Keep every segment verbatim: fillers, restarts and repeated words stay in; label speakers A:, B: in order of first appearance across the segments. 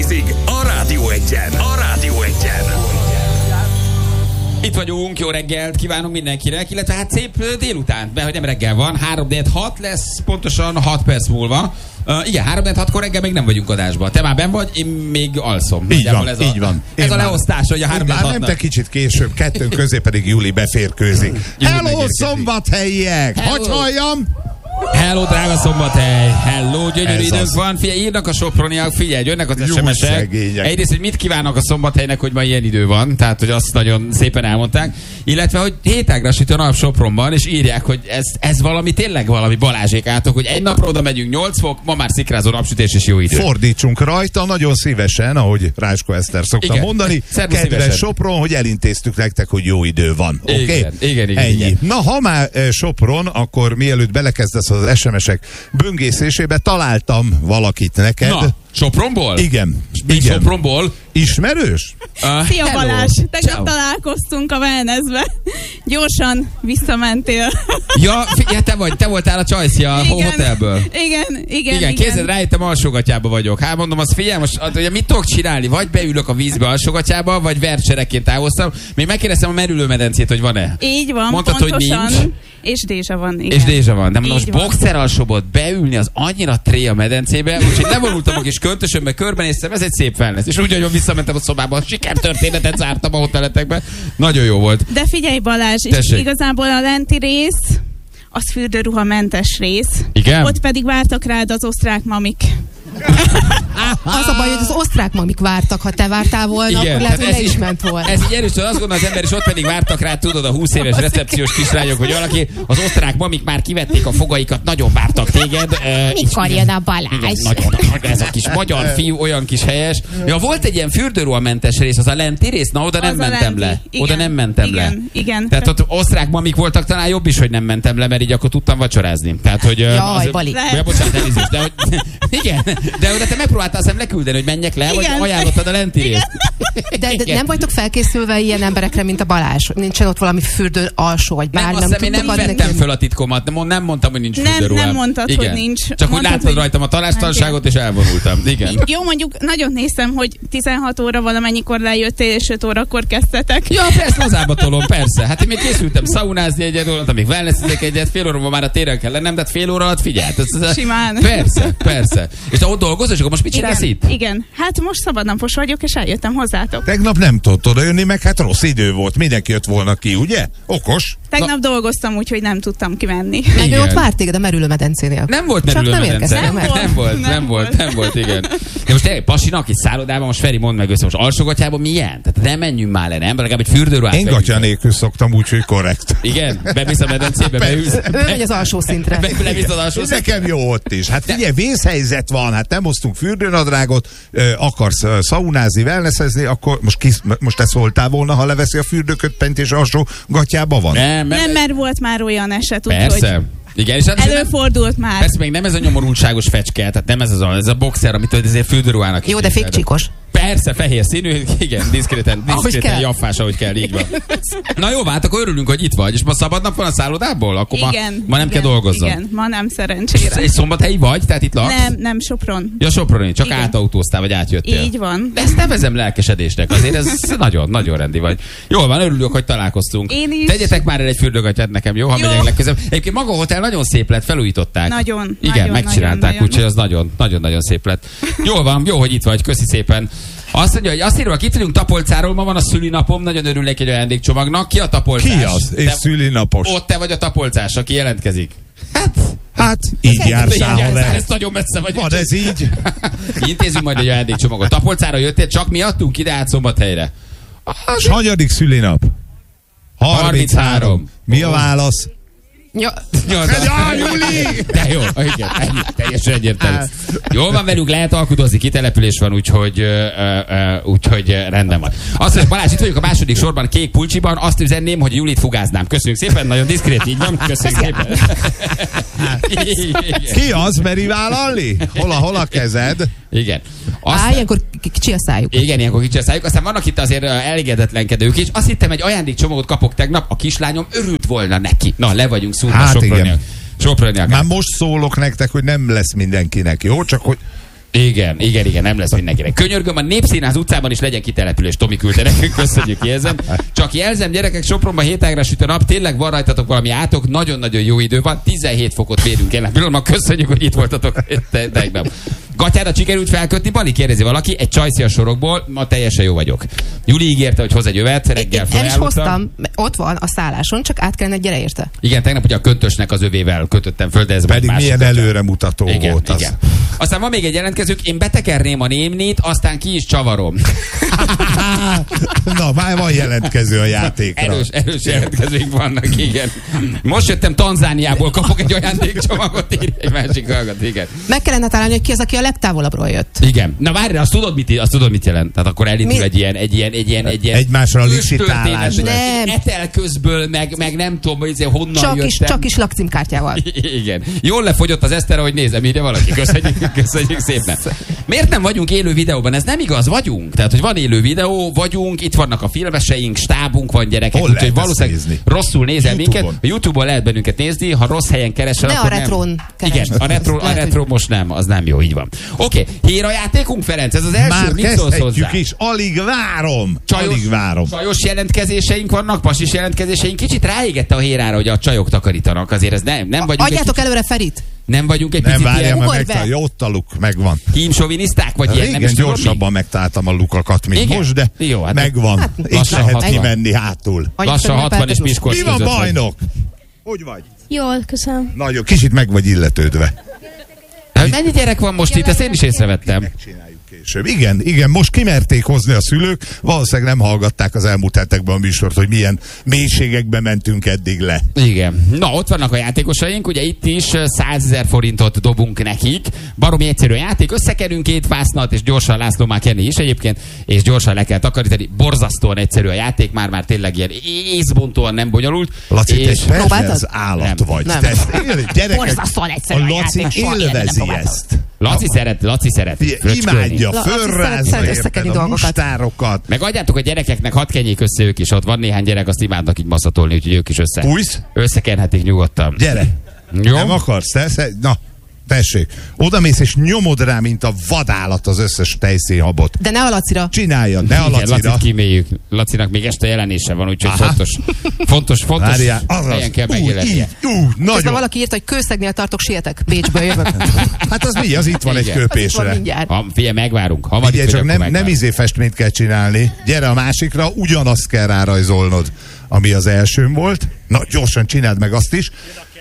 A: tízig a Rádió Egyen. A Rádió Egyen.
B: Itt vagyunk, jó reggelt kívánunk mindenkinek, illetve hát szép délután, mert hogy nem reggel van, három hat lesz, pontosan hat perc múlva. Uh, igen, három hatkor reggel még nem vagyunk adásban. Te már benn vagy, én még alszom.
C: Így van,
B: ez
C: így
B: a,
C: van.
B: Ez
C: én
B: a leosztás, hogy a három
C: Már nem te kicsit később, kettőn közé pedig Júli beférkőzik. Hello, szombathelyiek! Hogy halljam?
B: Hello, drága Szombathely! Hello, gyönyörű
C: Ez
B: időnk
C: az.
B: van. Figyelj, írnak a soproniak, figyelj, jönnek az
C: Jó
B: es em esek.
C: szegények.
B: Egyrészt, hogy mit kívánok a Szombathelynek, hogy ma ilyen idő van, tehát, hogy azt nagyon szépen elmondták. Illetve, hogy hétágra süt a nap Sopronban, és írják, hogy ez, ez valami, tényleg valami Balázsék átok, hogy egy napra oda megyünk nyolc fok, ma már szikrázó napsütés és jó idő.
C: Fordítsunk rajta, nagyon szívesen, ahogy Rácskó Eszter szokta
B: Igen.
C: mondani.
B: Szervusz,
C: Kedves
B: szívesen.
C: Sopron, hogy elintéztük nektek, hogy jó idő van. Oké?
B: Igen,
C: Okay?
B: igen, igen,
C: Ennyi.
B: igen.
C: Na, ha már eh, Sopron, akkor mielőtt belekezdesz az es em esek böngészésébe, találtam valakit neked.
B: Na, Sopronból?
C: Igen.
B: Mi
C: Igen.
B: Sopronból?
C: Ismerős?
B: Uh,
D: Szia
B: hello.
D: Balázs! Tegnap
B: Ciao.
D: találkoztunk a wellnessbe. Gyorsan visszamentél.
B: Ja, figyelj, te vagy, te voltál a Csajci a
D: Igen.
B: hotelből.
D: Igen, igen,
B: Igen,
D: igen.
B: kézzel rájöttem, alsógatyába vagyok. Hát mondom, azt figyelj, most hát, ugye, mit tudok csinálni? Vagy beülök a vízbe alsógatyába, vagy vercsereként távoztam. Még megkérdeztem a merülőmedencét, hogy van-e.
D: Így van,
B: Mondtad, hogy
D: pontosan.
B: nincs.
D: És dézsa van, igen.
B: És dézsa van. De mondom,
D: Így
B: most
D: van.
B: boxer alsóbot beülni, az annyira tré a medencébe, úgyhogy levonultam a kis köntösömbe, körbenéztem, ez egy szép wellness. És úgy, hogy visszamentem a szobába, a sikertörténetet zártam a hoteletekbe. Nagyon jó volt.
D: De figyelj Balázs, és
B: Tessék.
D: igazából a lenti rész, az fürdőruhamentes rész.
B: Igen?
D: Ott pedig vártak rád az osztrák mamik.
E: Az a baj, hogy az osztrák mamik vártak, ha te vártál volna,
B: Igen,
E: akkor lehet,
B: tehát
E: hogy le
B: ez
E: is
B: így-
E: ment volna.
B: Ez így erős, hogy azt gondolja az ember, és ott pedig vártak rá, tudod, a húsz éves recepciós kislányok, hogy valaki, az osztrák mamik már kivették a fogaikat, nagyon vártak téged. Uh,
E: Mikor jön a Balázs?
B: Igen, nagyon, ez a kis magyar fiú, olyan kis helyes. Ja, volt egy ilyen fürdőruhamentes rész, az a lenti rész, na oda nem
D: Az a
B: mentem
D: lenti.
B: le.
D: Igen,
B: Oda nem mentem
D: igen,
B: le.
D: igen.
B: Tehát ott osztrák mamik voltak, talán jobb is, hogy nem mentem le, mert így akkor tudtam vacsorázni. Tehát, hogy... ö,
E: Jaj,
B: azért-
E: Bali.
D: Lehet.
B: Ja, bocsánat, elnézést, de hogy... Igen, de oda te megpróbáltál aztán leküldeni, hogy menjek le, vagy
D: Igen.
B: ajánlottad a lenti részt.
E: De, de
B: Igen.
E: nem vagytok felkészülve ilyen emberekre, mint a Balázs? Nincsen ott valami fürdő alsó, vagy
B: Nem,
E: bár
B: azt
E: nem
B: hiszem, én nem
E: tudtok adni
B: vettem
E: neki?
B: föl a titkomat, nem, nem mondtam, hogy nincs
D: Nem,
B: fürdőruhám.
D: nem mondtad,
B: Igen.
D: hogy nincs.
B: Csak úgy
D: Mondtad,
B: láttad
D: hogy-
B: rajtam a talástalanságot, és elvonultam. Igen.
D: Jó, mondjuk nagyon néztem, hogy tizenhat óra valamennyikor lejöttél, és öt órakor kezdtetek.
B: Ja, persze, lazába tolom, persze. Hát én még készültem szaunázni egyet, voltam, még wellnessezek egyet, fél óra már a téren kell lennem, de hát fél óra alatt figyelj. Ez, ez,
D: Simán.
B: Persze, persze. És te ott dolgozol, és akkor most mit csinálsz
D: Igen,
B: itt?
D: igen. Hát most szabadnapos vagyok, és eljöttem hozzátok.
C: Tegnap nem tudott odajönni, meg hát rossz idő volt. Mindenki jött volna ki, ugye? Okos.
D: Tegnap dolgoztam, úgyhogy nem tudtam kimenni.
E: Meg ő
B: Igen.
E: ott várt téged a merülőmedencénél.
B: Nem volt
E: Csak nem
B: merülőmedence.
E: érkeztél meg.
B: Nem volt, nem
D: Nem
B: volt,
D: volt.
B: nem volt, igen. De most tényleg pasinak is szállodában, most Feri, mondd meg össze, most alsógatyában milyen? Tehát nem menjünk már le, nem? Legalább egy fürdőruhát
C: Én
B: vegyünk.
C: gatya nélkül szoktam, úgyhogy korrekt.
B: Igen? Bevisz a medencébe, beülsz.
E: Ő megy az alsó szintre.
B: Be- Levisz az alsó szintre.
C: Nekem jó ott is. Hát figyelj, vészhelyzet van, hát nem hoztunk fürdőnadrágot, ö, akarsz ö, szaunázni, wellnessezni, akkor most, kis, most te szóltál volna, ha leveszi a fürdőkötpenyt és alsó gatyába van?
B: Nem,
D: Nem, mert volt már olyan eset, úgyhogy
B: Persze. Igen, és hát azért nem-
D: előfordult már.
B: Persze még nem ez a nyomorultságos fecske, tehát nem ez az a, ez a boxer, amit ezért fürdőruhának
E: Jó,
B: is
E: de
B: nézel.
E: fékcsikos.
B: Persze, fehér színű, igen, diszkréten,
E: Ahogy
B: diszkréten
E: kell.
B: jaffás, ahogy kell, így van. Na jó, hát akkor örülünk, hogy itt vagy, és ma szabad nap van a szállodából? Akkor
D: Igen.
B: ma, ma nem
D: igen,
B: kell dolgozzon.
D: Igen, ma nem szerencsére.
B: Egy szombathelyi vagy, tehát itt laksz?
D: Nem, nem Sopron.
B: Ja, Soproni, csak
D: Igen.
B: átautóztál, vagy átjöttél.
D: Így van.
B: De ezt nevezem lelkesedésnek, azért ez nagyon, nagyon rendi vagy. Jól van, örülök, hogy találkoztunk.
D: Én is.
B: Tegyetek már el egy fürdőgatyát nekem, jó? Ha
D: Jó.
B: megyek legközelebb. Egyébként maga a hotel nagyon szép lett, felújították.
D: Nagyon,
B: Igen,
D: nagyon,
B: megcsinálták,
D: nagyon,
B: úgyhogy az nagyon, nagyon-nagyon szép lett. Jól van, jó, hogy itt vagy, köszi szépen. Azt mondja, hogy azt írva, itt vagyunk Tapolcáról, ma van a szülinapom, nagyon örülnék egy ajándékcsomagnak. Ki a tapolcás?
C: Ki az? És
B: Te-
C: szülinapos.
B: Ott te vagy a tapolcás, aki jelentkezik. Hát,
C: Hát, így jársz
B: így
C: el, ha
B: jársz,
C: lehet.
B: ez nagyon messze vagy.
C: Van ez így?
B: Intézünk majd egy ajándékcsomagot. Tapolcára jöttél, csak miattunk ide át Szombathelyre.
C: És hanyadik szülinap? harminchárom. Mi a válasz?
E: Ja,
B: Ja,
C: Júli!
B: de jó, igen, ennyi, teljesen egyértelmű. Jól van velünk, lehet alkudozni, kitelepülés van, úgyhogy, ö, ö, úgyhogy ö, rendben van. Azt mondja, Balázs, itt vagyok a második sorban, kék pulcsiban, azt üzenném, hogy Julit fugáznám. Köszönjük szépen, nagyon diszkrét, így van, köszönjük szépen. Igen.
C: Ki az, meri vállalni? Hol a, hol a kezed?
B: Igen.
E: Á,
B: Aztán,
E: ilyenkor kicsi a szájuk.
B: igen, ilyenkor kicsi a szájuk. Aztán vannak itt azért ö, elégedetlenkedők is. Azt hittem, egy ajándékcsomagot kapok tegnap, a kislányom örült volna neki. Na, le vagyunk szúrva,
C: Hát
B: Soproniak.
C: igen.
B: Soproniak.
C: Már most szólok nektek, hogy nem lesz mindenkinek, jó? Csak hogy
B: Igen, igen, igen, nem lesz mindenkinek. Könyörgöm, a Népszínház utcában is legyen kitelepülés. Tomi küldte nekünk, köszönjük, jelzem. Csak jelzem, gyerekek, Sopronban hét ágra süt a nap, tényleg van rajtatok valami átok, nagyon-nagyon jó idő van, tizenhét fokot vérünk el. Pillanatban köszönjük, hogy itt voltatok. Tegnap. Gatyára sikerült felkötni, Bali, kérdezi valaki, egy csajszia sorokból, ma teljesen jó vagyok. Juli ígérte, hogy hoz egy övet, reggel
E: El is hoztam, ott van a szálláson, csak át kellene, gyere érte.
B: Igen, tegnap ugye a köntösnek az övével kötöttem föl, de ez
C: pedig milyen előremutató
B: igen,
C: volt az.
B: Igen. Aztán van még egy jelentkezők, én betekerném a némnit, aztán ki is csavarom.
C: Na, már van jelentkező a játékra.
B: Erős, erős jelentkezőink vannak, igen. Most jöttem Tanzániából, kapok egy ajándékcsomagot, írja egy másik hallgat, igen.
E: Meg kellene találni, hogy ki az, aki a legtávolabbról jött.
B: Igen. Na várj, azt tudod, mit, azt tudod, mit jelent? Tehát akkor elindul
E: Mi?
B: egy ilyen, egy ilyen, egy ilyen, egy ilyen
C: egymásra licitálás.
E: Nem.
B: Etel közből, meg, meg nem tudom, hogy honnan
E: Csak
B: jöttem.
E: is, csak is lakcímkártyával.
B: Igen. Jól lefogyott az Eszter, hogy nézem, írja valaki. Köszönjük, köszönjük szépen. Miért nem vagyunk élő videóban? Ez nem igaz, vagyunk. Tehát, hogy van élő videó, vagyunk, itt vannak a filmeseink, stábunk van, gyerekek. Úgyhogy valószínűleg nézni? Rosszul nézel minket. A YouTube-on lehet bennünket nézni, ha rossz helyen keresel,
E: ne
B: akkor
E: a retrón
B: nem.
E: keresd.
B: Igen, a retro, a retro most nem, az nem jó, így van. Oké, okay. Héra játékunk, Ferenc, ez az első,
C: már
B: mit szólsz hozzá?
C: kezdhetjük is, alig várom.
B: Csajos,
C: alig várom.
B: Csajos jelentkezéseink vannak, pasis jelentkezéseink. Kicsit ráégette a hérára, hogy a csajok takarítanak. Azért ez nem, nem vagyunk.
E: Adjátok
B: egy...
E: előre Ferit.
B: Nem vagyunk egy
C: nem
B: picit
C: várjam,
B: ilyen...
C: mert megtalálja, ott a luk, megvan.
B: Hímsoviniszták, vagy ilyen,
C: régen
B: nem is tudom
C: gyorsabban
B: mi?
C: megtaláltam a lukakat, mint
B: igen?
C: most, de
B: jó, hát
C: megvan.
E: Hát,
C: Itt
B: lassan
C: lehet
B: hatvan.
C: kimenni hátul.
B: Lassan hatvan és Miskolc
C: Mi van,
B: között
C: bajnok? Hogy vagy?
F: Jól, köszönöm.
C: Nagyon, kicsit meg vagy illetődve.
B: Hát, mennyi gyerek van most itt? Ezt én is észrevettem.
C: Megcsináljuk később. Igen, igen, most kimerték hozni a szülők, valószínűleg nem hallgatták az elmúlt hetekben a műsort, hogy milyen mélységekbe mentünk eddig le.
B: Igen. Na, ott vannak a játékosaink, ugye itt is százezer forintot dobunk nekik. Baromi egyszerű a játék, összekerünk két vásznat, és gyorsan László már kenni is egyébként, és gyorsan le kell takarítani. Borzasztóan egyszerű a játék, már-már tényleg ilyen észbontóan nem bonyolult.
C: Laci,
B: és...
C: te egy pervers állat
B: nem.
C: vagy.
E: Nem.
C: Te ezt él, gyerekek,
E: Borzasztóan egyszerű
C: a
E: a
C: Laci
E: játék, soha
C: élvezi
E: életben nem
C: ezt.
B: Laci szeret, Laci szeret.
C: Figyelj, imádja,
E: Laci szeret-
C: fölrázza
E: szeret
C: érted
E: összekenni
C: a
E: dolgokat.
C: mustárokat.
B: Meg adjátok a gyerekeknek, hadd kenjék össze ők is, ott van néhány gyerek, azt imádnak így maszatolni, úgyhogy ők is össze.
C: Fújsz?
B: Összekenhetik nyugodtan.
C: Gyere.
B: Jó?
C: Nem akarsz? Te? Na, tessék. Oda mész és nyomod rá, mint a vadállat az összes tejszínhabot.
E: De ne a Lacira.
C: Csináljad, ne a
B: Igen,
C: Lacira.
B: Lacit kiméljük. Lacinak még este jelenése van, úgyhogy
C: Aha.
B: fontos, fontos, fontos
C: Várjál, azaz.
B: helyen kell
C: Ú,
B: megjelennie.
C: így, ú,
E: Közben
C: nagyon.
E: valaki írta, hogy Kőszegnél tartok, sietek. Bécsből jövök.
C: Hát az mi? Az itt van egy
B: Igen.
E: Az itt van
C: köpésre.
E: mindjárt.
B: Ha, figyelj, megvárunk. Ha vagy
C: Figyelj,
B: itt,
C: csak
B: vagy,
C: nem,
B: akkor
C: nem
B: megvárunk.
C: izé festményt kell csinálni. Gyere a másikra, ugyanazt kell rárajzolnod, ami az elsőn volt. Na, gyorsan csináld meg azt is.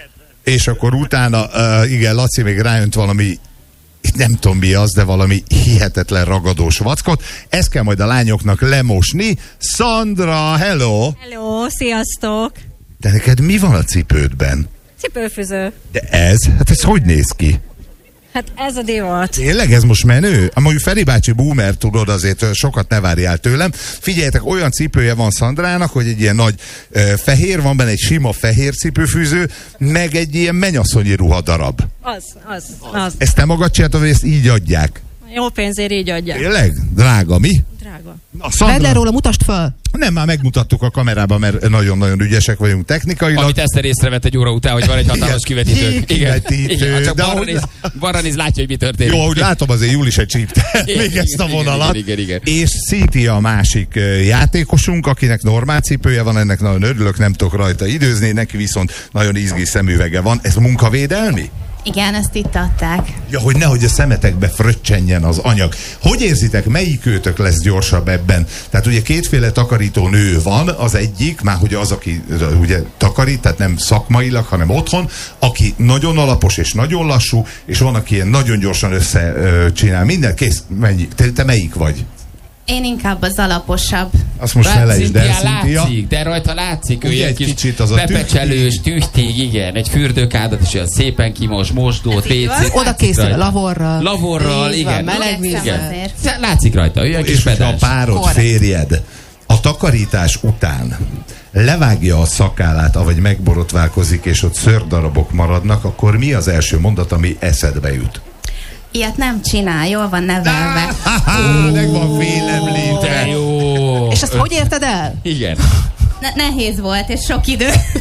C: És akkor utána, uh, igen, Laci még rájönt valami, nem tudom mi az, de valami hihetetlen ragadós vackot. Ezt kell majd a lányoknak lemosni. Sandra, hello!
F: Hello, sziasztok!
C: De neked mi van a cipődben?
F: Cipőfűző.
C: De ez? Hát ez hogy néz ki?
F: Hát ez a divat.
C: Tényleg ez most menő? Amúgy Feri bácsi boomer, tudod, azért ö, sokat ne várjál tőlem. Figyeljetek, olyan cipője van Szandrának, hogy egy ilyen nagy ö, fehér, van benne egy sima fehér cipőfűző, meg egy ilyen mennyasszonyi ruhadarab.
F: Az, az, az.
C: Ezt te magad csináltad, vagy ezt így adják?
F: Jó pénzért így adják.
C: Tényleg? Drága, mi?
F: Drága.
C: Na,
E: Vedd le
C: Szandra,
E: róla, mutasd föl.
C: nem, már megmutattuk a kamerában, mert nagyon-nagyon ügyesek vagyunk technikailag.
B: Amit Eszter észrevett egy óra után, hogy van egy hatalmas
C: Igen,
B: kivetítő.
C: kivetítő,
B: Igen, csak
C: de
B: balra
C: ahogy-
B: néz, balra néz, látja, hogy mi történik.
C: Jó, ahogy látom, azért Júli se csípte
B: Igen,
C: még ezt a
B: igen,
C: vonalat.
B: igen, igen, igen.
C: És Szíti a másik ö, játékosunk, akinek normál cipője van, ennek nagyon örülök, nem tudok rajta időzni, neki viszont nagyon izgi szemüvege van. Ez munkavédelmi?
G: Igen, ezt itt adták.
C: Ja, hogy nehogy a szemetekbe fröccsenjen az anyag. Hogy érzitek, melyik őtök lesz gyorsabb ebben? Tehát ugye kétféle takarító nő van, az egyik, már hogy az, aki ö, ugye takarít, tehát nem szakmailag, hanem otthon, aki nagyon alapos és nagyon lassú, és van, aki ilyen nagyon gyorsan összecsinál minden. Kész, mennyi? Te, te melyik vagy?
G: Én inkább az alaposabb.
C: Azt most ne lejtsd el,
B: Cynthia
C: Cynthia.
B: látszik, de rajta látszik, ő
C: Ugye
B: ilyen
C: egy
B: kis
C: kicsit az a
B: pepecselős, tühték, igen, egy fürdőkádat is olyan szépen kimos, mosdót, vécét.
E: Oda készül lavorral.
B: Lavorral,
E: Így van,
B: igen.
E: meleg
G: Igyekszem
E: vízzel.
G: azért.
B: Látszik rajta, ő ilyen kis
C: És hogyha a
B: pedens.
C: párod,
E: Korrekt.
C: férjed a takarítás után levágja a szakállát, avagy megborotválkozik, és ott szőrdarabok maradnak, akkor mi az első mondat, ami eszedbe jut?
G: Ilyet nem csinál, jól van nevelve.
C: Ha-ha, megvan félemlítve.
B: De jó.
E: És ezt hogy érted el?
B: Igen.
G: Ne- nehéz volt, és sok idő.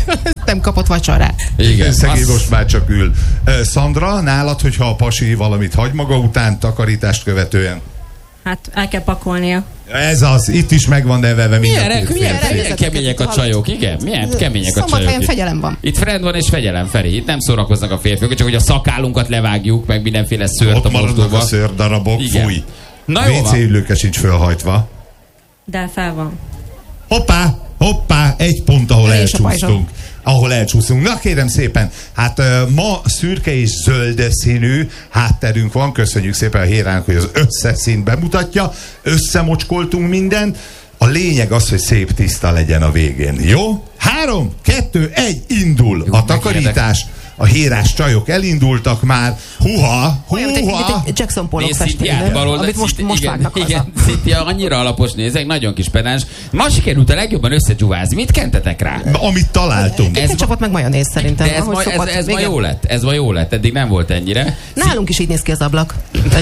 E: nem kapott vacsorát.
B: Igen.
C: Szegény
B: Az-
C: most már csak ül. Ö, Szandra, nálad, hogyha a pasi valamit hagy maga után, takarítást követően?
F: Hát el kell pakolnia.
C: Ez az, itt is megvan nevelve mind a
B: Milyen,
C: két
B: milyen,
C: férfi.
B: milyen kemények a csajok, igen? Milyen kemények a
E: Szombathelyen
B: csajok? itt?
E: fegyelem van.
B: Itt friend van és fegyelem, Feri. Itt nem szórakoznak a férfiak, csak hogy a szakállunkat levágjuk, meg mindenféle szőrt
C: Ott
B: a
C: maradnak
B: mosdóba.
C: a szőrdarabok,
B: Igen.
C: fúj.
B: Na jó
C: vé cé
B: van.
C: ülőke sincs fölhajtva.
F: De fel van.
C: Hoppá, hoppá, egy pont, ahol
E: És a
C: elcsúsztunk. Ahol elcsúszunk. Na kérem szépen, hát uh, ma szürke és zöld színű hátterünk van. Köszönjük szépen a Hérának, hogy az összeszínt bemutatja. Összemocskoltunk mindent. A lényeg az, hogy szép tiszta legyen a végén. Jó? Három, kettő, egy, indul
B: Jó,
C: a takarítás. A hírás csajok elindultak már. Huha,
E: Olyan, mint egy, mint
C: huha.
E: egy Jackson Pollock
B: Nézd
E: festmény,
B: Szintiát bal oldalt,
E: amit most,
B: Szinti-
E: most
B: igen,
E: vágnak haza.
B: igen, Szintia annyira alapos nézek, nagyon kis pedáns. Ma sikerült a legjobban összegyúvázni. Mit kentetek rá?
C: Amit találtunk.
B: Ez
E: Ez csapott meg majonéz szerintem.
B: De ez,
E: ahogy
B: ma, ez,
E: szokott.
B: ez ma
E: Igen.
B: jó lett, ez ma jó lett, eddig nem volt ennyire.
E: Nálunk is így néz ki az ablak.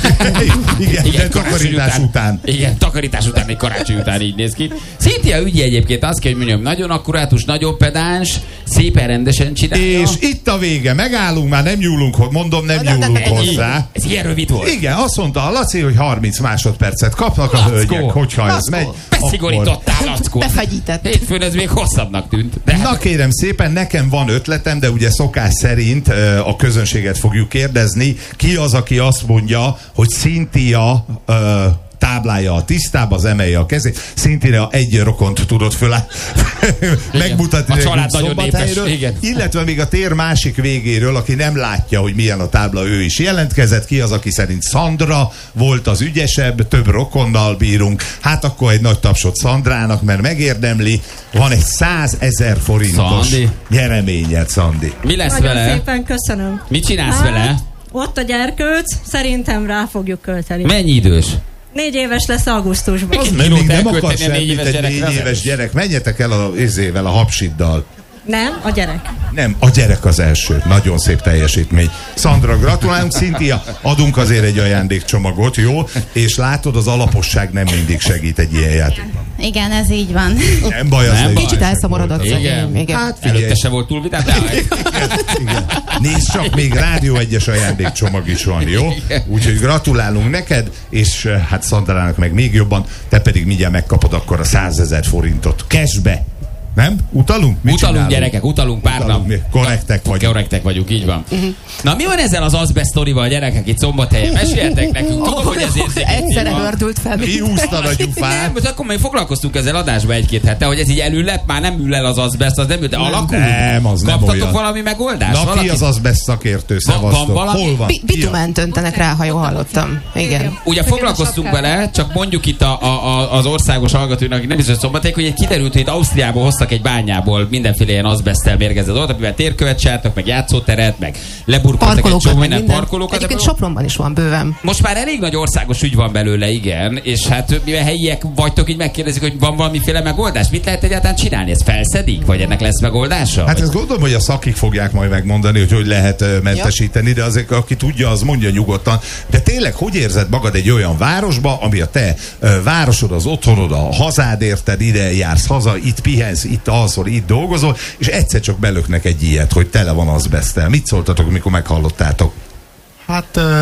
C: Igen, de
B: karácsony
C: takarítás után.
B: Igen, takarítás után, még karácsony után így néz ki. Szintia ügyi egyébként azt kell, hogy mondjam, nagyon akkurátus, nagyon pedáns, szépen rendesen csinálja.
C: És itt a vége, megállunk, már nem nyúlunk, hogy mondom, nem
E: Nem, nem,
C: nyúlunk
E: nem,
C: hozzá.
B: Ez ilyen rövid volt.
C: Igen, azt mondta a Laci, hogy harminc másodpercet kapnak a
B: Lackó.
C: hölgyek, hogyha ez
E: Lackó.
C: megy.
B: Beszigorítottál, Lackó.
E: Befegyített.
B: Hétfőn ez még hosszabbnak tűnt. De hát
C: Na kérem szépen, nekem van ötletem, de ugye szokás szerint ö, a közönséget fogjuk kérdezni, ki az, aki azt mondja, hogy Cynthia ö, táblája a tisztába, az emelje a kezét. Cynthia egy rokont tudott föl megmutatni
B: A
C: nekünk
B: család nagyon
C: Szombathelyről,
B: népes, igen.
C: illetve még a tér másik végéről, aki nem látja, hogy milyen a tábla, ő is jelentkezett. Ki az, aki szerint Szandra volt az ügyesebb, több rokonnal bírunk. Hát akkor egy nagy tapsot Szandrának, mert megérdemli. Van egy százezer forintos
B: Szandi.
C: nyereményed, Szandi.
B: mi lesz
F: Nagyon
B: vele?
F: szépen köszönöm.
B: Mit csinálsz
F: Hát,
B: vele?
F: Ott a gyerkőc, szerintem rá fogjuk költeni.
B: Mennyi idős?
F: Négy éves lesz augusztusban.
C: Az
B: kilót
C: még nem
B: elkölteni
C: akar
B: a négy
C: semmit
B: éves
C: egy
B: gyerekre,
C: négy
B: az
C: éves
B: nem.
C: gyerek. Menjetek el a izével, a hapsiddal.
F: Nem, a gyerek.
C: Nem, a gyerek az első. Nagyon szép teljesítmény. Szandra, gratulálunk. Cynthia, adunk azért egy ajándékcsomagot, jó? És látod, az alaposság nem mindig segít egy ilyen játékban.
G: Igen, ez így van.
C: Nem baj, az
B: Nem
C: legyen.
B: baj.
E: Kicsit elszomorodott.
B: Igen.
E: szegény. Igen.
C: Hát figyelj,
B: Előtte se volt túl vidám, de
C: igen. Nézd csak, még Rádió egyes ajándékcsomag is van, jó? Úgyhogy gratulálunk neked, és eh, hát Szandrának meg még jobban, te pedig mindjárt megkapod akkor a százezer forintot cashbe. Nem? Utalunk? Mit
B: utalunk
C: csinálunk?
B: gyerekek, utalunk pár
C: Utalunk,
B: nap.
C: mi korrektek vagyunk.
B: Korrektek vagyunk, így van. Na mi van ezzel az azbest sztorival, gyerekek, itt Szombathelyen? Meséltek nekünk, tudom, hogy ez érzékeny
E: Egyszerre
B: téma.
E: hördült fel.
C: Ki húzta a
B: Nem,
C: gyufát?
B: most akkor még foglalkoztunk ezzel adásba egy-két hete, hogy ez így elüllett, már nem ül el az azbest, az nem ül, de alakul.
C: Nem, az nem
B: Kaptatok
C: olyan.
B: valami megoldást?
C: Na, ki
B: Valaki-
C: az azbest szakértő?
B: Van- van
C: Szevasztok.
B: valami?
C: Hol van?
E: Bi-
C: Ki a-
E: Bitument öntenek rá, ha jól hallottam. Igen.
B: Ugye
F: Igen,
B: foglalkoztunk
F: a sapkával.
B: vele, csak mondjuk itt a, a, a, az országos hallgatóinak, akik nem biztos Szombathelyek, hogy egy kiderült, hogy itt Ausztriából hoztak egy bányából mindenféle ilyen azbesztel mérgezett dolgot, amivel térkövet csináltak, meg játszóteret, meg leburkoltak egy
E: Parkolókat,
B: csomó
E: meg
B: minden
E: minden.
B: parkolókat.
E: Egyébként
B: ebből-
E: Sopronban is van bőven.
B: Most már elég nagy országos ügy van belőle, igen, és hát mivel helyiek vagytok, így megkérdezik, hogy van valamiféle megoldás. Mit lehet egyáltalán csinálni? Ez felszedik? Vagy ennek lesz megoldása?
C: Hát
B: Vagy-
C: ezt gondolom, hogy a szakik fogják majd megmondani, hogy hogy lehet ö, mentesíteni, de azért aki tudja, az mondja nyugodtan. De tényleg, hogy érzed magad egy olyan városba, ami a te ö, városod, az otthonod, a hazád, érted, ide jársz haza, itt pihensz, itt alszol, itt dolgozol, és egyszer csak belöknek egy ilyet, hogy tele van azbesztel. Mit szóltatok, mikor meghallottátok?
H: Hát... Uh,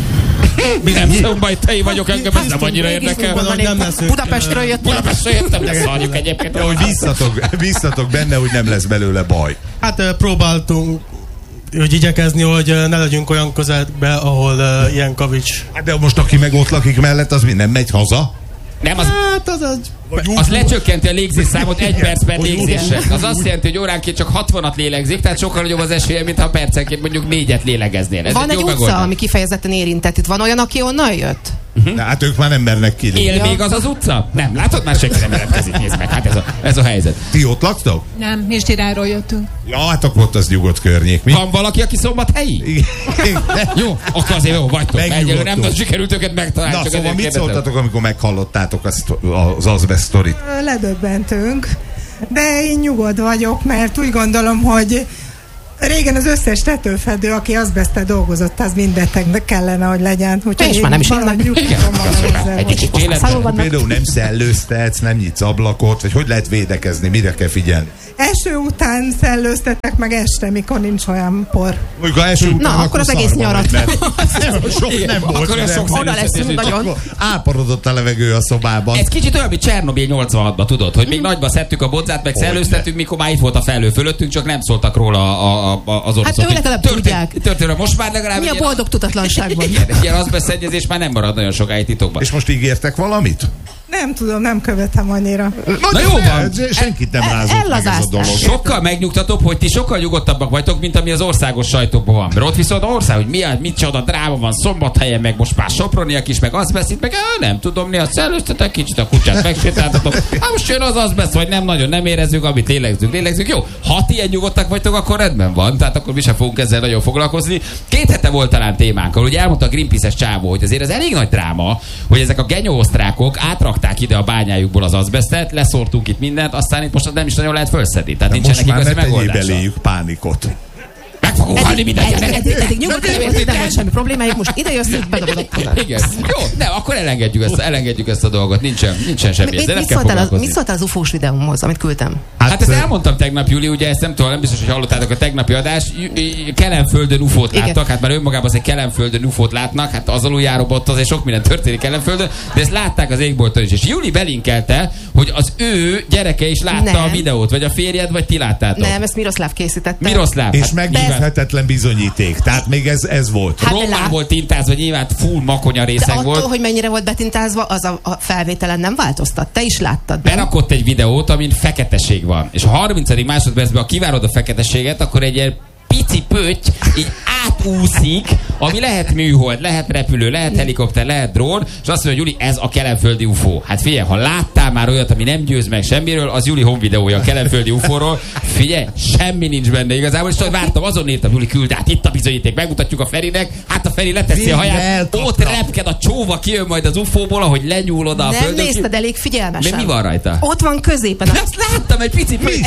B: Mi nem szombajtai vagyok, engem ez nem annyira érdekel.
H: Gondolom, nem leszünk,
E: Budapestről jöttem.
B: Budapestre jöttem, de szarjuk egyébként.
C: De hogy bíztatok, bíztatok benne, hogy nem lesz belőle baj.
H: Hát uh, próbáltunk hogy igyekezni, hogy uh, ne legyünk olyan közelbe, ahol uh, ilyen kavics.
C: Hát de most aki meg ott lakik mellett, az mi nem megy haza?
B: Nem, az,
H: Hát az egy...
B: az lecsökkenti a légzésszámot egy perc per
C: Hogy
B: légzéssel.
C: úgy-
B: Az azt jelenti, hogy óránként csak hatvanat lélegzik, tehát sokkal nagyobb az esélye, mintha percenként mondjuk négyet lélegeznél. Ez
E: Van egy
B: jó
E: utca,
B: megoldás.
E: ami kifejezetten érintett. Itt van olyan, aki onnan jött?
C: De hát ők már nem mernek kilépni.
B: Él még az az utca? Nem, látod, már senki nem jelentkezik, nézd meg, hát ez a, ez a helyzet.
C: Ti ott laktok?
I: Nem, Misdiráról jöttünk.
C: Ja, hát akkor ott az nyugodt környék. Mi?
B: Van valaki, aki szombathelyi?
C: Igen.
B: Jó, akkor azért jó, vagytok.
C: Megnyugodtunk.
B: Egyelőre nem sikerült őket megtalálni.
C: Na,
B: csak
C: szóval
B: ezért
C: mit
B: kérdezem.
C: szóltatok, amikor meghallottátok azt, az azbest sztorit?
J: Ledöbbentünk, de én nyugodt vagyok, mert úgy gondolom, hogy régen az összes tetőfedő, aki azbesztel dolgozott, az mindbetegnek kellene, hogy legyen. Úgyhogy
E: És már nem is
J: valahogy
E: élnek.
J: nyugtatom magam ezzel,
B: Egy
J: hogy-
B: kicsit életben.
E: Szalóban meg-
C: Például nem szellőztetsz, nem nyitsz ablakot, vagy hogy lehet védekezni, mire kell figyelni?
J: eső után szellőztetek meg este, mikor nincs olyan por.
C: Mondjuk a eső után,
E: Na, akkor az egész nyarat.
C: Sok nem volt.
B: Akkor ez sok
E: Oda leszünk nagyon.
C: Áporodott a levegő a szobában.
B: Ez kicsit olyan, mint Csernobil nyolcvanhatban, tudod, hogy még nagyba szedtük a bodzát, meg szellőztettük, mikor már itt volt a felhő fölöttünk, csak nem szóltak róla a, a, a, az oroszok.
E: Hát ő legalább tudják.
B: Történelem, most már legalább...
E: Mi a boldog tudatlanságban?
B: Ilyen azbeszennyezzés már nem marad nagyon sokáig titokban.
C: És most ígértek valamit?
J: Nem tudom, nem követem annyira.
B: Na jó van.
C: Senkit nem rázott meg ez a dolog.
B: Sokkal megnyugtatóbb, hogy ti sokkal nyugodtabbak vagytok, mint ami az országos sajtókban van. Mert ott viszont az ország, hogy mi, mit csoda dráma van Szombathelyen, meg most már Soproniak is, meg azt beszélt, meg nem tudom, mi a szellőztetek, kicsit a kutyát megsétáltatok. Hát most jön az az besz, hogy nem nagyon nem érezzük, amit lélegzünk, lélegzünk. Jó, ha ti ilyen nyugodtak vagytok, akkor rendben van. Tehát akkor mi sem fogunk ezzel nagyon foglalkozni. Két hete volt talán témánk, ahol ugye elmondta a Greenpeace-es csávó, hogy azért ez elég nagy dráma, hogy ezek a genyó-osztrákok átrakták ide a bányájukból az azbesztet, leszórtunk itt mindent, aztán itt most nem is nagyon lehet felszedni. Tehát nincsenek igazi megoldása.
C: Beléjük pánikot.
B: Meg fogunk halni mindent.
E: Eddig nyugodtan érték, nem volt semmi problémájuk, most ide jössz, itt bedobod a
B: igen. Jó, nem, akkor elengedjük ezt, elengedjük ezt a dolgot. Nincsen, nincsen semmi. Ezzel nem kell foglalkozni.
E: Mit szóltál az ufós videómhoz, amit küldtem?
B: Hát, hát ezt elmondtam tegnap, Júli, ugye ezt nem tudom, nem biztos, hogy hallottátok a tegnapi adást. Kelenföldön ufót láttak, hát már önmagában az egy Kelenföldön ufót látnak, hát az aluljáróban ott azért sok minden történik Kelenföldön, de ezt látták az égbolton is. És Júli belinkelte, hogy az ő gyereke is látta nem. a videót, vagy a férjed, vagy ti láttátok.
E: Nem, ezt Miroszláv készítette.
B: Miroszláv.
C: És megnyughetetlen bizonyíték. Tehát még ez, ez volt.
B: Hát Román lát... volt tintázva, nyilván full makonya részeg
E: de
B: volt.
E: attól, hogy mennyire volt betintázva, az a, a felvételen nem változtat. Te is láttad.
B: Berakott egy videót, amin feketeség van. És a harmincadik másodpercben, ha kivárod a feketességet, akkor egy ilyen pici pötty így átúszik, ami lehet műhold, lehet repülő, lehet helikopter, lehet drón, és azt mondja, hogy Júli, ez a kelenföldi ufó. Hát figyelj, ha láttál már olyat, ami nem győz meg semmiről, az Júli home videója a kelenföldi ufóról. Figyelj, semmi nincs benne igazából, és tudod, vártam, azon írtam, Júli, küld át, itt a bizonyíték, megmutatjuk a Ferinek, hát a Feri leteszi a haját, ott repked a csóva, kijön majd az ufóból, ahogy lenyúl oda a
E: nem
B: földön.
E: Nem nézted elég figyelmesen.
B: Mi, mi van rajta?
E: Ott van középen.
B: Azt láttam, egy pici pötty.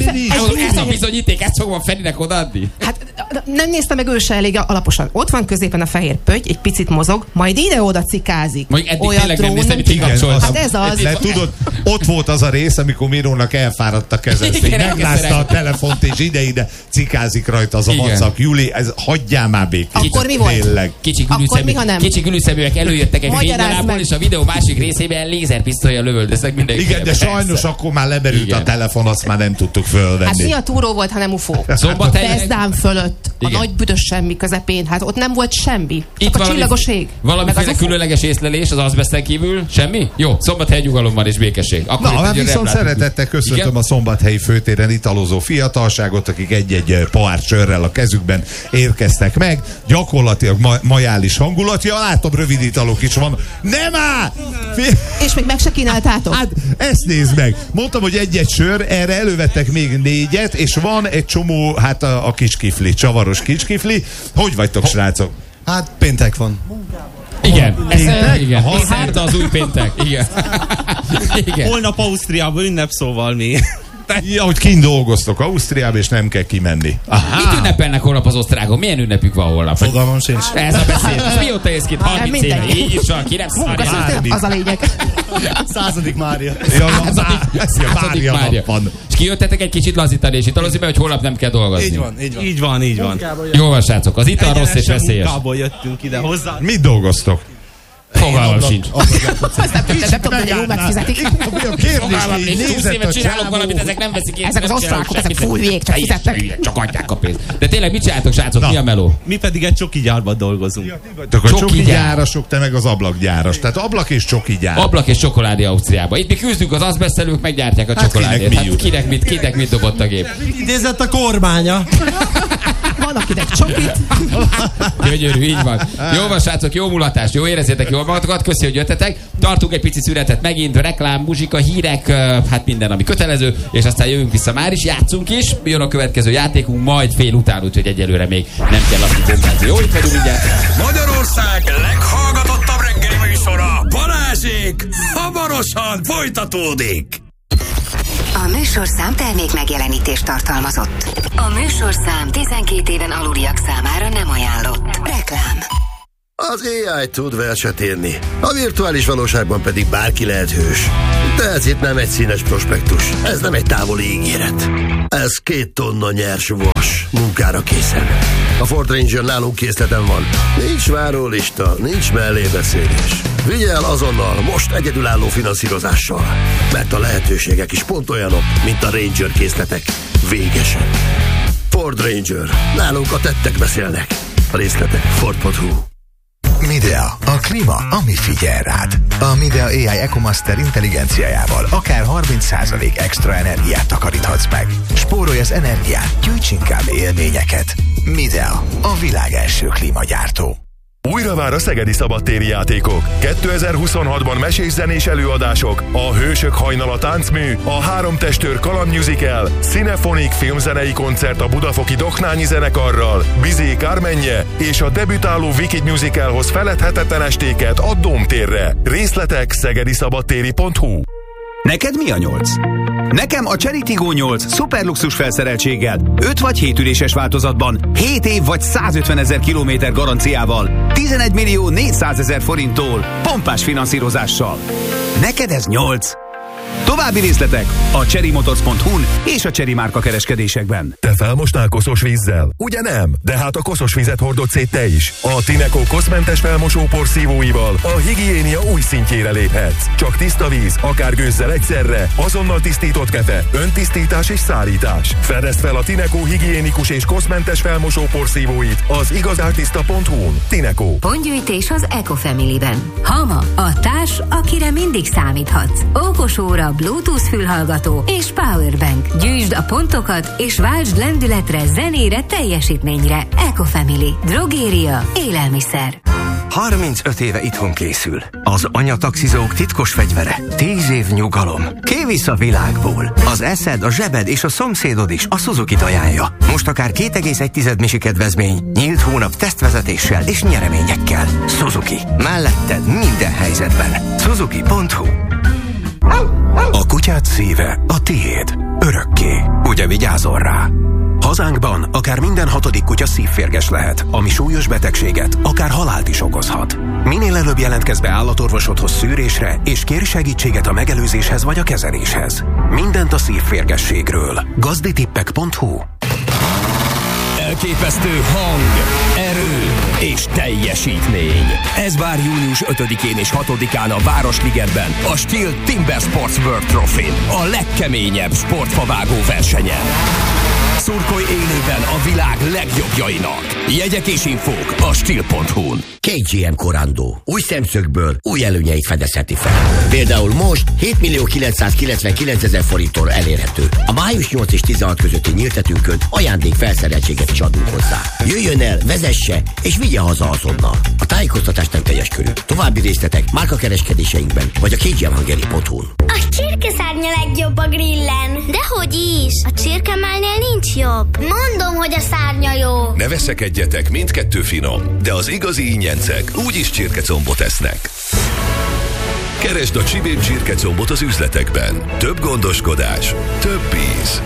B: Ez a bizonyíték, ezt fogom a Ferinek odaadni.
E: Hát nem nézte meg ő se elég alaposan. Ott van középen a fehér pötty, egy picit mozog, majd ide-oda cikázik.
B: Majd eddig olyan tényleg nem néztem, hogy
E: hát ez az.
C: De tudod, ott volt az a rész, amikor Mirónak elfáradt a kezeszék. Meglázta a telefont, és ide-ide cikázik rajta az a vacak. Júli, ez hagyjál már békét.
E: Akkor mi volt?
C: Tényleg.
B: Kicsi gülüszemű, kicsi gülüszeműek előjöttek egy fénynyalából, és a videó másik részében lézerpisztollyal lövöldöztek mindenki.
C: Igen, de sajnos akkor már leberült a telefon, azt már nem tudtuk fölvenni.
E: Hát mi a túró volt, ha nem ufó?
B: Szombathelyen
E: fölött, a nagy büdös semmi közepén, hát ott nem volt semmi.
B: Itt
E: a csillagos ég.
B: Valamiféle különleges észlelés az azbeszten kívül? Semmi? Jó, Szombathely nyugalom van és békesség. Akkor
C: na, hát viszont szeretettel köszöntöm igen? a szombathelyi főtéren italozó fiatalságot, akik egy-egy pohár sörrel a kezükben érkeztek meg. Gyakorlatilag ma majális hangulat. Ja, látom, rövid italok is van. Nem áll!
E: És még meg se kínáltátok?
C: Hát, ezt nézd meg. Mondtam, hogy egy-egy sör, erre elővettek még négyet, és van egy csomó, hát a, a kiskifli, csavaros kiskifli. Hogy vagytok, srácok?
H: Hát péntek van.
B: Igen, ez, igen. Szárda az új péntek. Igen.
K: Igen. Holnap Ausztriában ünnep, szóval mi.
C: Ja, hogy kint dolgoztok Ausztriában, és nem kell kimenni.
B: Aha. Mit ünnepelnek holnap az osztrágon? Milyen ünnepük van holnap?
H: Fogalmam sincs.
B: Ez a beszél. Mióta jössz ki? harminc éve. Így is van, ki nem
E: szarja. Az a lényeg.
H: Századik Mária.
B: Századik Mária. És kijöttetek egy kicsit lazítani és italozni, mert hogy holnap nem kell dolgozni.
K: Így van, így van. Így van, így van.
B: Jó van, srácok. Az ital rossz és veszélyes.
K: Munkából jöttünk ide hozzá.
C: Mit dolgoztok?
B: Fogalmam sincs.
E: Azt nem tudod, nem tudom, hogy jól megfizetik.
B: Fogalmam nincs. húsz évet csinálok valamit, ezek nem veszik észre.
E: Ezek az osztrákok, ezek fújjék, csak fizetnek.
B: Csak adják a pénzt. De tényleg mit csináltok, srácok? Mi a meló?
K: Mi pedig egy csoki gyárban dolgozunk.
C: A csoki gyárasok, te meg az ablakgyáras. Tehát ablak és csoki gyár.
B: Ablak és csokoládé Ausztriában. Itt mi küzdünk az azbesztelők, meggyártják a csokoládét. Hát kinek mit, kinek mit dobott a gép?
H: Idézett a kormánya.
E: Van akinek csokit.
B: Gyönyörű, így van. Jó van, srácok, jó mulatást, jó érezzétek jól magatokat, köszi, hogy jöttetek. Tartunk egy pici szünetet megint, reklám, muzsika, hírek, hát minden, ami kötelező, és aztán jövünk vissza már is, játszunk is. Jön a következő játékunk, majd fél után, úgyhogy egyelőre még nem kell azt bombázni. Jó, itt vagyunk mindjárt.
A: Magyarország leghallgatottabb reggeli műsora, Balázsék, hamarosan folytatódik.
L: A műsorszám termék megjelenítést tartalmazott. A műsorszám tizenkét éven aluliak számára nem ajánlott. Reklám.
M: Az á i tud verset írni, a virtuális valóságban pedig bárki lehet hős. De ez itt nem egy színes prospektus, ez nem egy távoli ígéret. Ez két tonna nyers vas, munkára készen. A Ford Ranger nálunk készleten van. Nincs várólista, nincs mellébeszélés. Vigyel azonnal, most egyedülálló finanszírozással. Mert a lehetőségek is pont olyanok, mint a Ranger készletek. Végesen. Ford Ranger. Nálunk a tettek beszélnek. A részletek ford pont hu.
N: Midea, a klíma, ami figyel rád. A Midea á i EcoMaster intelligenciájával akár harminc százalék extra energiát takaríthatsz meg. Spórolj az energiát, gyűjts inkább élményeket. Midea, a világ első klímagyártó.
O: Újra vár a szegedi szabadtéri játékok. kétezer-huszonhatban mesés zenés előadások, a Hősök hajnala táncmű, a Három testőr kaland musical, Cinefonik filmzenei koncert a Budafoki Doknányi zenekarral, Bizé Kármenje és a debütáló Wicked musicalhoz feledhetetlen estéket a Dómtérre. Részletek szegediszabadtéri pont hu.
P: Neked mi a nyolc? Nekem a Chery Tiggo nyolc szuperluxus felszereltséggel, öt vagy hét üléses változatban, hét év vagy százötven ezer kilométer garanciával, tizenegy millió négyszázezer forinttól, pompás finanszírozással. Neked ez nyolc? További részletek a chery motors pont hu-n és a Chery márka kereskedésekben.
O: Te felmostál koszos vízzel? Ugye nem? De hát a koszos vizet hordod szét te is. A Tineco koszmentes felmosópor szívóival a higiénia új szintjére léphetsz. Csak tiszta víz, akár gőzzel egyszerre, azonnal tisztított kefe, öntisztítás és szárítás. Fedezd fel a Tineco higiénikus és koszmentes felmosópor szívóit az igazáltiszta pont hu-n. Tineco.
L: Pontgyűjtés az Ecofamily-ben. Hama, a társ, akire mindig számíthatsz. Okos óra, Bluetooth fülhallgató és powerbank. Gyűjtsd a pontokat és váltsd lendületre, zenére, teljesítményre. Ecofamily. Drogéria. Élelmiszer.
Q: harmincöt éve itthon készül. Az anyataxizók titkos fegyvere. tíz év nyugalom. Kivisz a világból. Az eszed, a zsebed és a szomszédod is a Suzuki-t ajánlja. Most akár két egész egy misi kedvezmény, nyílt hónap tesztvezetéssel és nyereményekkel. Suzuki. Melletted minden helyzetben. Suzuki pont hu.
R: A kutyád szíve a tiéd. Örökké. Ugye vigyázol rá? Hazánkban akár minden hatodik kutya szívférges lehet, ami súlyos betegséget, akár halált is okozhat. Minél előbb jelentkezz be állatorvosodhoz szűrésre, és kérj segítséget a megelőzéshez vagy a kezeléshez. Mindent a szívférgességről. gazditippek pont hu.
S: Elképesztő hang, erő és teljesítmény. Ez vár június ötödikén és hatodikán a Városligetben, a Steel Timber Sports World Trophy, a legkeményebb sportfavágó versenyen. Szurkolj élőben a világ legjobbjainak. Jegyek és infók a steel pont hu-n.
T: ká gé em Corando. Új szemszögből új előnyeit fedezheti fel. Például most hét millió kilencszázkilencvenkilencezer forinttól elérhető. A május nyolc és tizenhat közötti nyíltetünkön ajándék felszereltséget is adunk hozzá. Jöjjön el, vezesse és vigye haza azonnal. A tájékoztatás nem teljes körű. További részletek márkakereskedéseinkben vagy a ká gé em hungary pont hu-n.
U: A csirkeszárnya legjobb a grillen. Dehogy is. A csirkemálnél nincs jobb. Mondom, hogy a szárnya jó.
V: Ne veszekedjetek, mindkettő finom, de az igazi ingyencek úgyis csirkecombot esznek. Keresd a Csibén csirkecombot az üzletekben. Több gondoskodás, több íz.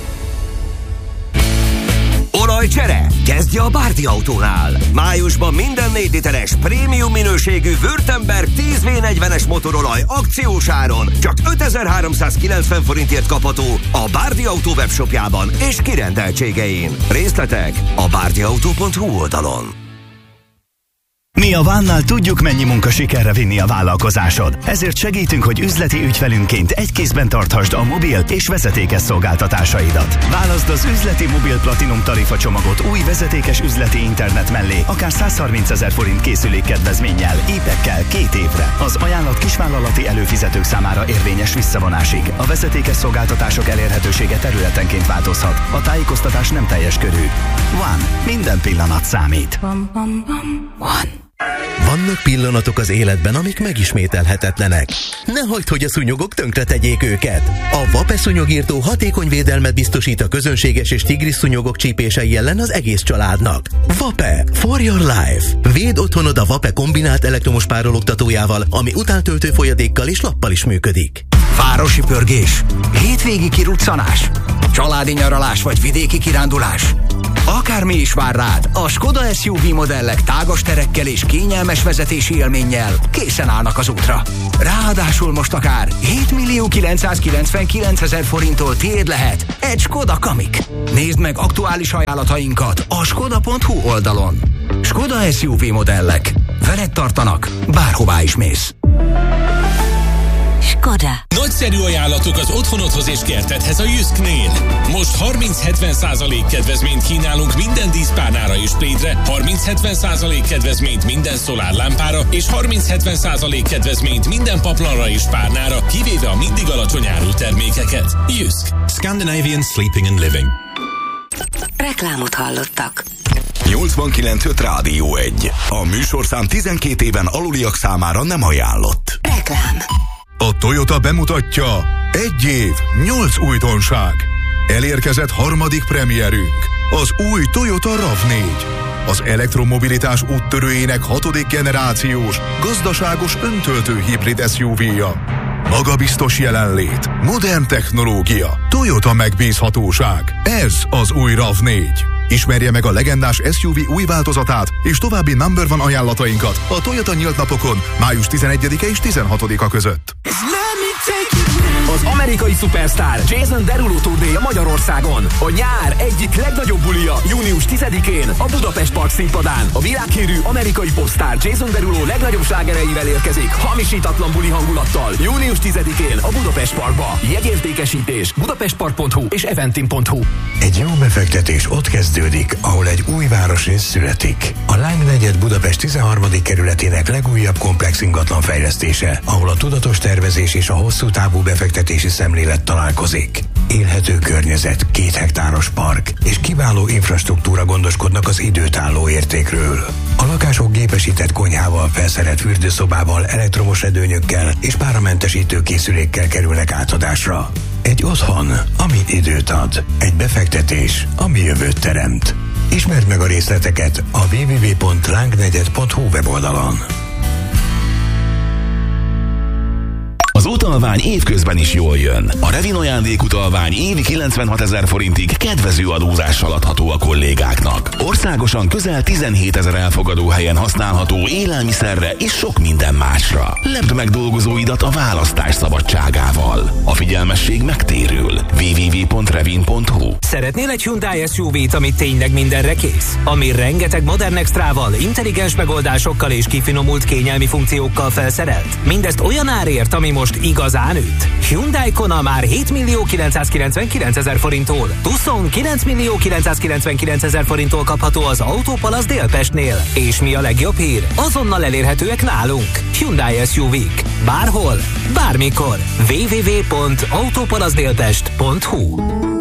S: Olajcsere! Kezdje a Bárdi Autónál! Májusban minden négy literes prémium minőségű Württemberg tíz vé negyvenes motorolaj akciós áron csak ötezer-háromszázkilencven forintért kapható a Bárdi Autó webshopjában és kirendeltségein. Részletek a bárdiautó pont hu oldalon.
W: Mi a Vánnal tudjuk, mennyi munka sikerre vinni a vállalkozásod. Ezért segítünk, hogy üzleti ügyfelünként egy kézben tarthasd a mobil és vezetékes szolgáltatásaidat. Válaszd az üzleti mobil platinum tarifa csomagot új vezetékes üzleti internet mellé, akár százharmincezer forint készülék kedvezménnyel, épekkel két évre. Az ajánlat kisvállalati előfizetők számára érvényes visszavonásig. A vezetékes szolgáltatások elérhetősége területenként változhat. A tájékoztatás nem teljes körű. One. Minden pillanat számít. One.
X: Vannak pillanatok az életben, amik megismételhetetlenek. Ne hagyd, hogy a szúnyogok tönkre tegyék őket. A Vape szúnyogírtó hatékony védelmet biztosít a közönséges és tigris szúnyogok csípései ellen az egész családnak. Vape. For your life. Védd otthonod a Vape kombinált elektromos párologtatójával, ami utántöltő folyadékkal és lappal is működik.
Q: Városi pörgés, hétvégi kiruccanás,
P: Családi nyaralás vagy vidéki kirándulás? Akármi is vár rád, a Skoda es u vé modellek tágas terekkel és kényelmes vezetési élménnyel készen állnak az útra. Ráadásul most akár hétmillió kilencszázkilencvenkilencezer forinttól tiéd lehet egy Skoda Kamiq. Nézd meg aktuális ajánlatainkat a skoda pont hu oldalon. Skoda es u vé modellek. Veled tartanak, bárhová is mész.
L: Skoda.
A: Nagyszerű ajánlatok az otthonodhoz és kertedhez a Jysknél. Most harminc-hetven százalék kedvezményt kínálunk minden díszpárnára és plédre, harminc-hetven százalék kedvezményt minden szolárlámpára és harminc-hetven százalék kedvezményt minden paplanra és párnára, kivéve a mindig alacsony áru termékeket. Jysk.
R: Scandinavian Sleeping and Living.
L: Reklámot hallottak.
V: nyolcvankilenc öt Rádió egy. A műsorszám tizenkét éven aluliak számára nem ajánlott.
L: Reklám.
O: A Toyota bemutatja egy év, nyolc újdonság. Elérkezett harmadik premierünk, az új Toyota rav négy. Az elektromobilitás úttörőjének hatodik generációs, gazdaságos öntöltő hibrid es u vé-ja. Magabiztos jelenlét, modern technológia, Toyota megbízhatóság. Ez az új rav négy. Ismerje meg a legendás es u vé új változatát és további number one ajánlatainkat a Toyota nyílt napokon május tizenegyedike és tizenhatodika között.
D: Az amerikai szupersztár Jason Derulo turdéja Magyarországon. A nyár egyik legnagyobb bulia június tizedikén a Budapest Park színpadán. A világhírű amerikai popsztár Jason Derulo legnagyobb slágereivel érkezik hamisítatlan buli hangulattal. június tizedikén a Budapest Parkba. Jegyértékesítés budapestpark pont hu és eventim pont hu.
X: Egy jó befektetés ott kezdődik, ahol egy új városrész születik. A Láng negyed Budapest tizenharmadik kerületének legújabb komplex ingatlan fejlesztése, ahol a tudatos tervezés és a hosszú távú befektetési szemlélet találkozik. Élhető környezet, két hektáros park és kiváló infrastruktúra gondoskodnak az időtálló értékről. A lakások gépesített konyhával, felszerelt fürdőszobával, elektromos edőnyökkel és páramentesítő készülékkel kerülnek átadásra. Egy otthon, ami időt ad. Egy befektetés, ami jövőt teremt. Ismerd meg a részleteket a double-u double-u double-u pont lángnegyed pont hu weboldalon.
V: Az utalvány évközben is jól jön. A Revin ajándékutalvány évi kilencvenhatezer forintig kedvező adózással adható a kollégáknak. Országosan közel tizenhétezer elfogadó helyen használható élelmiszerre és sok minden másra. Lepd meg dolgozóidat a választás szabadságával. A figyelmesség megtérül. double-u double-u double-u pont revin pont hu.
D: Szeretnél egy Hyundai es u vét, ami tényleg mindenre kész? Ami rengeteg modern extrával, intelligens megoldásokkal és kifinomult kényelmi funkciókkal felszerelt? Mindezt olyan árért, ami most igazán üt. Hyundai Kona már hétmillió kilencszázkilencvenkilencezer forinttól, Tucson kilenc millió kilencszázkilencvenkilencezer forinttól kapható az Autópalasz Délpestnél. És mi a legjobb hír? Azonnal elérhetőek nálunk. Hyundai es u vék. Bárhol, bármikor. double-u double-u double-u pont autopalaszdélpest pont hu.